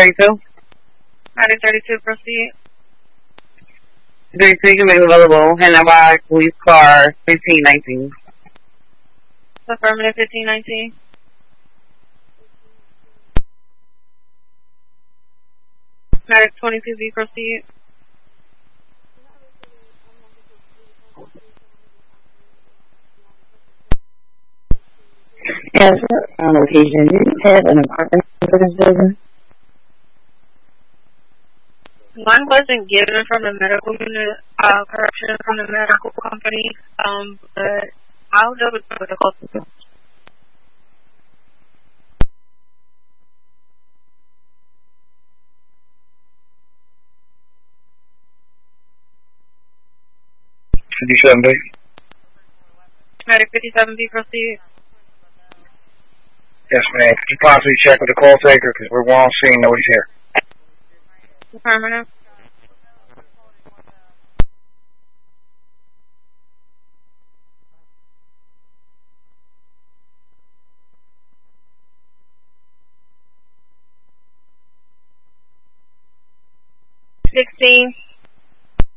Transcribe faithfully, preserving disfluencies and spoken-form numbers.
thirty-two. Medic thirty-two, proceed. thirty-two, you can make available. Handed by police car fifteen nineteen. Affirmative, fifteen nineteen. Medic twenty-two B, proceed. Yes, on location. Do you have an apartment for this building? One wasn't given from the medical unit, uh, correction from the medical company, um, but I'll double check with the call. fifty-seven B. Medic fifty-seven B, proceed. Yes, ma'am. Could you possibly check with the call taker because we're on scene, nobody's here. Affirmative. Sixteen.